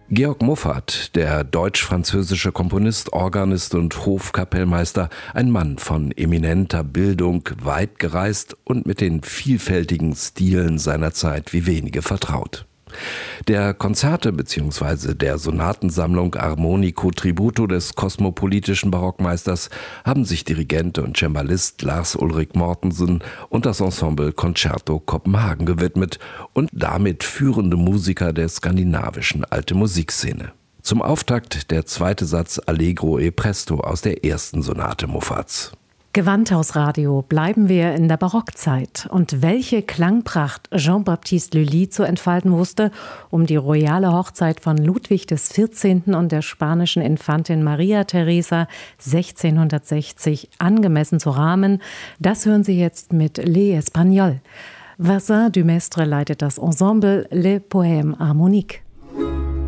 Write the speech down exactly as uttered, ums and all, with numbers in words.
Georg Muffat, der deutsch-französische Komponist, Organist und Hofkapellmeister, ein Mann von eminenter Bildung, weit gereist und mit den vielfältigen Stilen seiner Zeit wie wenige vertraut. Der Konzerte bzw. der Sonatensammlung Armonico Tributo des kosmopolitischen Barockmeisters haben sich Dirigent und Cembalist Lars Ulrik Mortensen und das Ensemble Concerto Kopenhagen gewidmet und damit führende Musiker der skandinavischen Alte Musikszene. Zum Auftakt der zweite Satz Allegro e Presto aus der ersten Sonate Muffats. Gewandhausradio, bleiben wir in der Barockzeit. Und welche Klangpracht Jean-Baptiste Lully zu entfalten wusste, um die royale Hochzeit von Ludwig des Vierzehnten und der spanischen Infantin Maria Teresa sechzehnhundertsechzig angemessen zu rahmen, das hören Sie jetzt mit Les Espagnols. Vincent Dumestre leitet das Ensemble Les Poèmes Harmoniques.